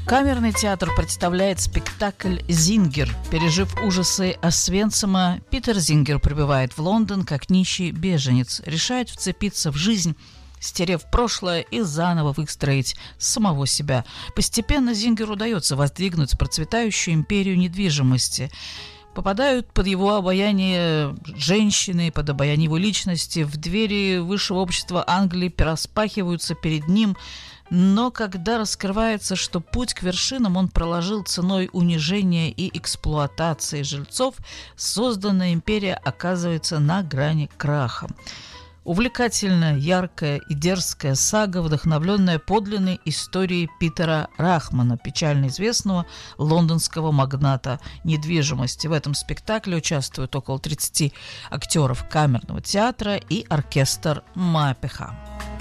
Камерный театр представляет спектакль «Зингер». Пережив ужасы Освенцима, Питер Зингер прибывает в Лондон как нищий беженец, решает вцепиться в жизнь, стерев прошлое и заново выстроить самого себя. Постепенно Зингеру удается воздвигнуть процветающую империю недвижимости. Попадают под его обаяние женщины, под обаяние его личности, в двери высшего общества Англии распахиваются перед ним. Но когда раскрывается, что путь к вершинам он проложил ценой унижения и эксплуатации жильцов, созданная империя оказывается на грани краха. Увлекательная, яркая и дерзкая сага, вдохновленная подлинной историей Питера Рахмана, печально известного лондонского магната недвижимости. В этом спектакле участвуют около 30 актеров камерного театра и оркестр Мапеха.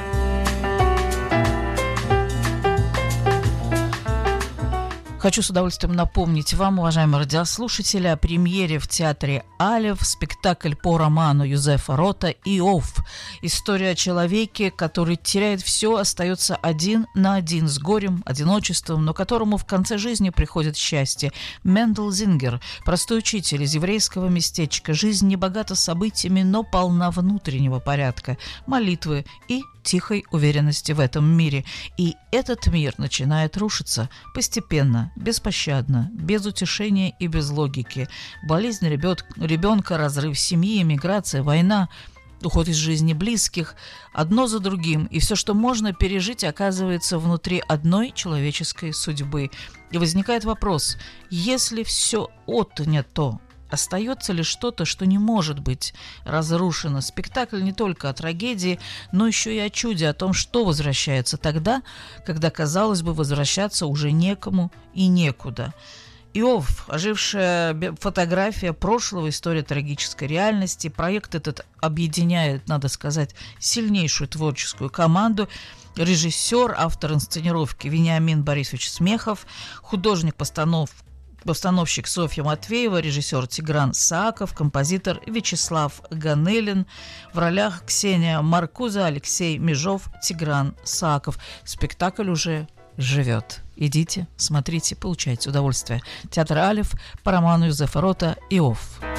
Хочу с удовольствием напомнить вам, уважаемые радиослушатели, о премьере в театре «Алев» спектакль по роману Юзефа Рота «Иов». История о человеке, который теряет все, остается один на один с горем, одиночеством, но которому в конце жизни приходит счастье. Мендел Зингер, простой учитель из еврейского местечка. Жизнь не богата событиями, но полна внутреннего порядка, молитвы и тихой уверенности в этом мире. И этот мир начинает рушиться постепенно, беспощадно, без утешения и без логики. Болезнь ребенка, разрыв семьи, эмиграция, война, уход из жизни близких, одно за другим. И все, что можно пережить, оказывается внутри одной человеческой судьбы. И возникает вопрос: если все отнято, остается ли что-то, что не может быть разрушено? Спектакль не только о трагедии, но еще и о чуде, о том, что возвращается тогда, когда, казалось бы, возвращаться уже некому и некуда. «Иов» – ожившая фотография прошлого, история трагической реальности. Проект этот объединяет, надо сказать, сильнейшую творческую команду. Режиссер, автор инсценировки Вениамин Борисович Смехов, постановщик Софья Матвеева, режиссер Тигран Сааков, композитор Вячеслав Ганелин. В ролях Ксения Маркуза, Алексей Межов, Тигран Сааков. Спектакль уже живет. Идите, смотрите, получайте удовольствие. Театр «Алев» по роману Юзефа Рота «Иов».